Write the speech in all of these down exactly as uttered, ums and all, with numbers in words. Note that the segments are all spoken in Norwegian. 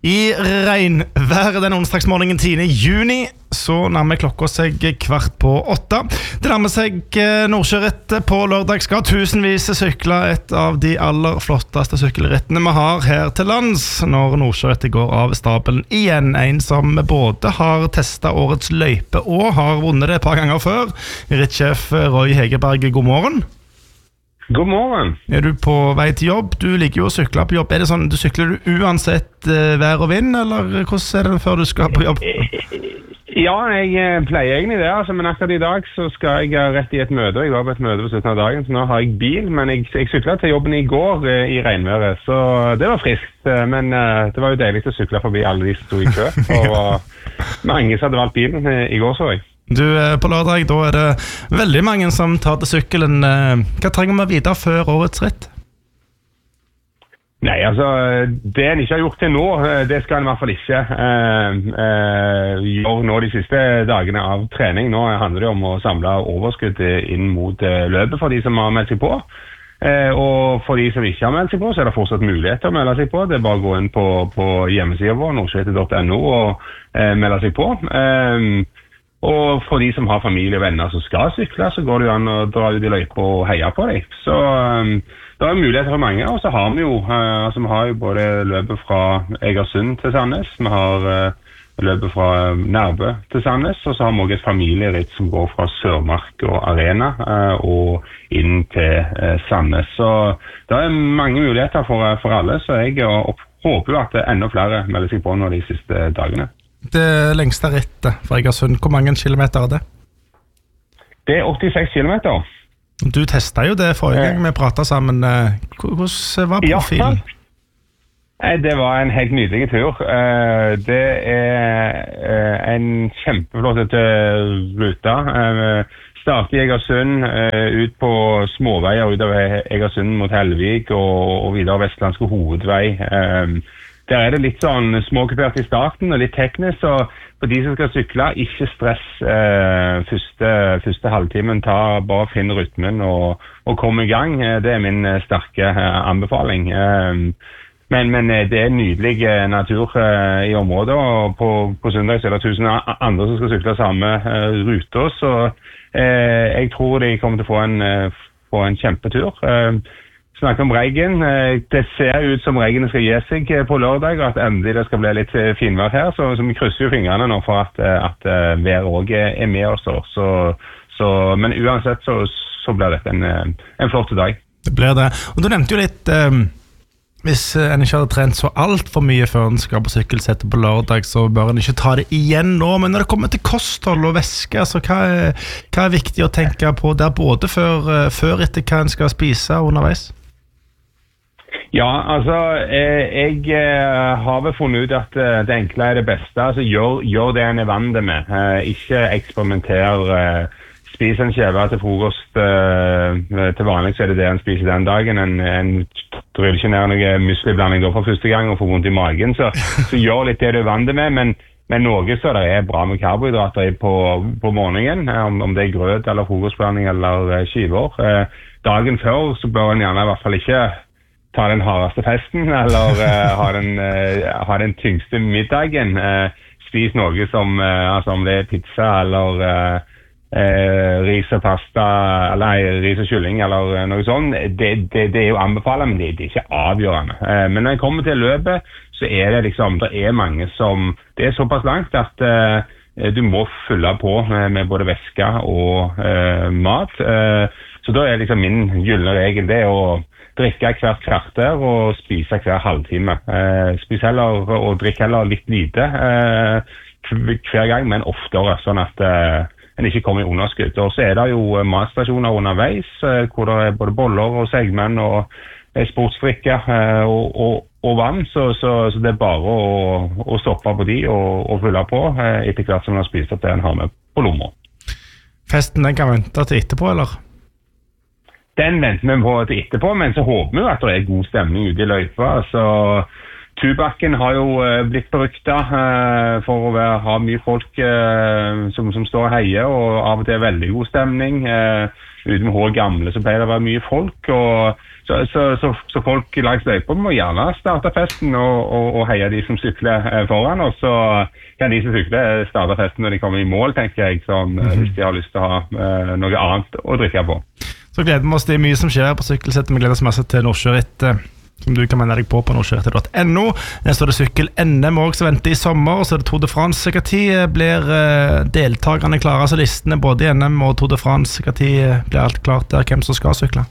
I regnvær den onsdagsmorgenen tiende juni så nærmer klokka seg kvart på åtta. Det nærmer seg Nordsjøritt på lørdag. Skal tusenvis sykle et av de aller flotteste sykkelrittene vi har her til lands når Nordsjøritt går av stabelen igjen. En som både har testet årets løype og har vunnet det et par ganger før. Rittsjef Roy Hegerberg, god morgen. God morgen. Er du på vei til jobb? Du liker jo å sykle på jobb. Er det sånn, du sykler du uansett uh, vær og vind, eller hvordan er det før du skal på jobb? Ja, jeg pleier egentlig det, altså, men akkurat i dag så skal jeg rett i et møte. Jeg var på et møte på slutten av dagen, så nå har jeg bil, men jeg, jeg syklet til jobben i går uh, i regnværet, så det var friskt. Uh, men uh, det var jo deilig å sykle forbi alle de som stod i kø, og uh, mange som hadde valgt bilen uh, i går, så jeg. Du, på lørdag, da er det veldig mange som tar til sykkelen. Hva trenger vi videre før årets ritt? Nei, altså, det en ikke har gjort til nå, det skal en i hvert fall ikke eh, eh, gjøre nå de siste dagene av trening. Nå handler det om å samle overskudd inn mot eh, løpet for de som har meldt seg på. Eh, og for de som ikke har meldt seg på, så er det fortsatt mulighet til å melde seg på. Det er bare å gå inn på, på hjemmesiden vår, nordsjøritt punktum no, og eh, melde seg på. Eh, Og for de som har familie og venner som skal sykle, så går det jo an å dra ut i løypa og heie på dem. Så um, det er muligheter for mange, og så har vi jo, uh, altså, vi har jo både løpet fra Egersund til Sandnes, vi har uh, løpet fra Nærbø til Sandnes, og så har vi også et familieritt som går fra Sørmark og Arena uh, og inn til uh, Sandnes. Så det er mange muligheter for, for alle, så jeg uh, håper jo at enda flere melder seg på nå de siste dagene. Det lengste rittet fra Egersund, hvor mange kilometer er det? Det er åttiseks kilometer. Du testet jo det forrige gang vi pratet sammen. Hvordan var profilen? Ja, det var en helt nydelig tur. Det er en kjempeflott rute. Startet i Egersund, ut på småveier utover Egersund mot Helvik og videre Vestlandske hovedvei. Der er det litt sånn småkupert i starten og litt teknisk, så for de som skal sykle, ikke stress eh, første, første halvtimen, ta bare finn rytmen og, og kom i gang. Det er min sterke eh, anbefaling. Eh, men, men det er nydelig eh, natur eh, i området, og på, på søndag så er det tusen andre som skal sykle samme eh, rute, så eh, jeg tror de kommer til å få en, eh, få en kjempetur. Eh, Snakke om regn. Det ser ut som regnet skal gi seg på lørdag, og at endelig det skal bli litt finvær her, så, så vi krysser jo fingrene nå for at, at været også er med oss. Så, så, men uansett så, så blir dette en, en flott dag. Det blir det. Og du nevnte jo litt, um, hvis en ikke hadde trent så alt for mye før en skal på sykkelsettet på lørdag, så bør en ikke ta det igjen nå. Men når det kommer til kosthold og væske, altså, hva, er, hva er viktig å tenke på der, både før, før etter hva en skal spise underveis? Ja, altså, eh, jeg eh, har vel funnet ut at eh, det enkle er det beste. Altså, gjør, gjør det en er vant med. Eh, ikke eksperimenter. Eh, spis en skjeve til frokost. Eh, til vanlig så er det det en spiser den dagen. En, en drøller ikke ned noe musliblanding da for første gang og får vondt i magen. Så, så gjør litt det du er vant med, men, men noe så det er bra med karbohydrater på, på morgenen. Eh, om, om det er grøt eller frokostblanding eller eh, skiver. Eh, dagen før så bør en gjerne i hvert fall ikke ta den hardeste festen, eller uh, ha, den, uh, ha den tyngste middagen. Uh, spis noe som, uh, altså om det er pizza, eller uh, uh, ris og pasta, eller nei, ris og kylling, eller uh, noe sånt. Det, det, det er jo anbefalt, men det, det er ikke avgjørende. Uh, men når jeg kommer til løpet, så er det liksom, det er mange som, det er såpass langt at uh, du må fylle på med, med både væske og uh, mat. Uh, så da er liksom min gyllene regel det å drikke hvert kvarter og spise hver halvtime. Eh, spis heller og drikk heller litt lite eh, hver gang, men oftere, sånn at eh, en ikke kommer i underskudd. Og så er det jo matstasjoner underveis, eh, hvor det er både boller og segmenn og eh, sportsdrikker eh, og, og, og vann, så, så, så det er bare å, å stoppe på de og, og fylle på eh, etter hvert som en har spist at det en har med på lomma. Festen den kan vente til etterpå, eller? Den venter vi på til etterpå, men så håper vi jo at det er god stemning ute i løypa. Så Tubakken har jo uh, blitt berykta uh, for å være, ha mye folk uh, som, som står og heier, og av og til veldig god stemning. Uh, ute med Hå Gamle så pleier det å være mye folk, og så, så, så, så folk langs løypa må gjerne starte festen og, og, og heie de som sykler foran, og så kan de som sykler starte festen når de kommer i mål, tenker jeg, sånn, mm-hmm. hvis de har lyst til å ha uh, noe annet å drikke på. Så gleder vi oss, det er mye som skjer på Sykkelsettet. Vi gleder oss masse til Nordsjøritt, som du kan melde deg på på nordsjøritt punktum no. Så er det sykkel-N M også som venter i sommer, og så er det Tour de France. Hva tid blir deltakerne klare, altså listene både i N M og Tour de France? Hva tid blir alt klart der, hvem som skal sykle?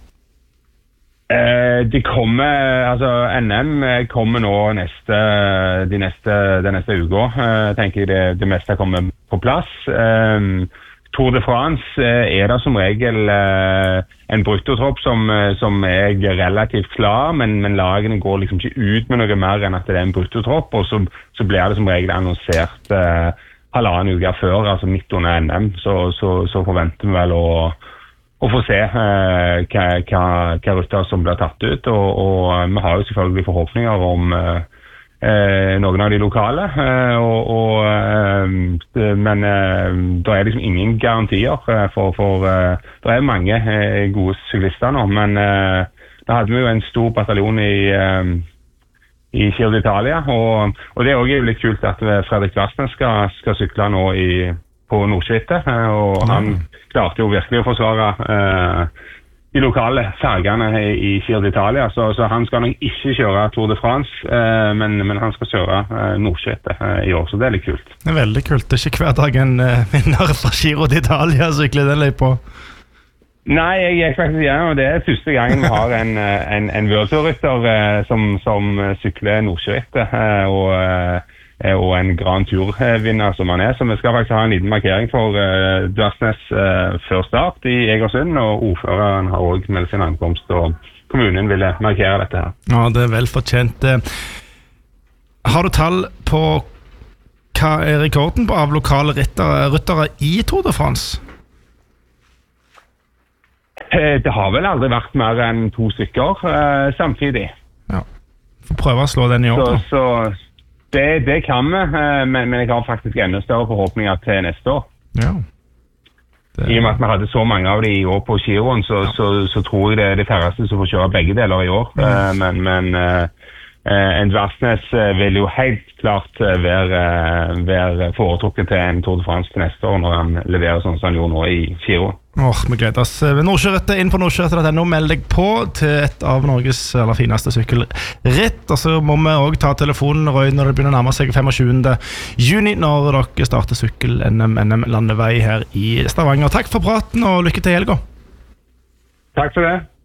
Eh, det kommer, altså N M kommer nå neste, de neste, den neste uka, eh, tenker jeg det, det meste kommer på plass. Eh, Tour de France eh, er det som regel eh, en bruttotropp som, som er relativt klar, men, men lagene går liksom ikke ut med noe mer enn at det er en bruttotropp, og så, så blir det som regel annonsert eh, halvannen uke før, altså midt under N M, så, så, så forventer vi vel å, å få se eh, hva, hva, hva rutter som blir tatt ut, og, og vi har jo selvfølgelig forhåpninger om eh, Eh, noen av de lokale, eh, og, og, eh, men eh, det er liksom ingen garantier, for, for eh, det er mange eh, gode syklister nå, men eh, da hadde vi jo en stor bataljon i, eh, i Giro d'Italia, og, og det er også litt kult at Fredrik Vassnes skal, skal sykle nå i, på Nordsjørittet, eh, og han klarte jo virkelig å forsvare eh, de lokale fargene i Giro d'Italia, så, så han skal nok ikke kjøre Tour de France, eh, men, men han skal kjøre eh, Nordsjørittet eh, i år, så det er litt kult. Det er veldig kult, det er ikke hver dag en uh, vinner fra Giro d'Italia sykler den løypa på. Nei, jeg gikk faktisk igjen, og det er første gangen vi har en, en, en World-rytter eh, som, som sykler Nordsjørittet, eh, og eh, og en Grand Tour-vinner som han er, så vi skal faktisk ha en liten markering for uh, Dvarsnes uh, før start i Egersund, og ordføreren har også meldt sin ankomst, og kommunen ville markere dette her. Ja, det er vel fortjent. Har du tall på hva er rekorden på av lokale ryttere, ryttere i Tour de France? Det har vel aldri vært mer enn to stykker uh, samtidig. Ja, får prøve å slå den i år. Så, så Det, det kan vi, men, men jeg har faktisk enda større forhåpninger til neste år. Ja. Det... I og med at vi hadde så mange av de i år på Giroen, så, ja. så, så tror jeg det er de færreste som får kjøre begge deler i år. Ja. Men, men en Dvarsnes vil jo helt klart være, være foretrukket til en Tour de France til neste år, når han leverer sånn som han gjorde nå i Giroen. Åh, vi gleder oss. Nordsjørittet, inn på Nordsjørittet punktum no, meld deg på til et av Norges aller fineste sykkelritt, og så må vi også ta telefonen, Røy, når det begynner å nærme seg tjuende femte juni, når dere starter sykkel-N M, N M landevei her i Stavanger. Takk for praten, og lykke til i helga. Takk for det.